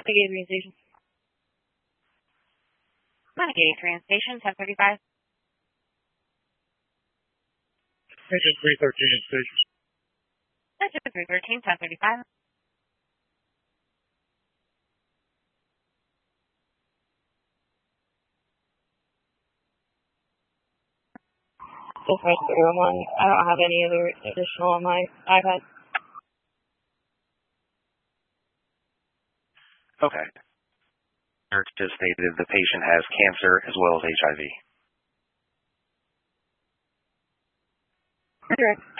Gatorade Station. Gatorade Train Station, 1035. Station 313 Station. Station 313, 1035. Just right through one. I don't have any other additional on my iPad. Okay. Nurse just stated the patient has cancer as well as HIV. Correct.